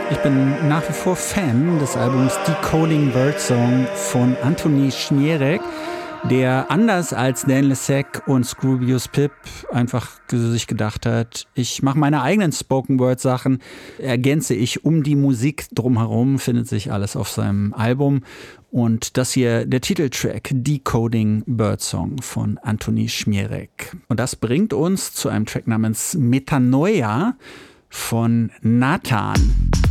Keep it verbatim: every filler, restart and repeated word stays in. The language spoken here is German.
Ich bin nach wie vor Fan des Albums Decoding Birdsong von Anthony Schmierek, der anders als Dan Lessig und Scroobius Pip einfach sich gedacht hat, ich mache meine eigenen Spoken-Word-Sachen, ergänze ich um die Musik drumherum, findet sich alles auf seinem Album. Und das hier der Titeltrack Decoding Birdsong von Anthony Schmierek. Und das bringt uns zu einem Track namens Metanoia von Nathan.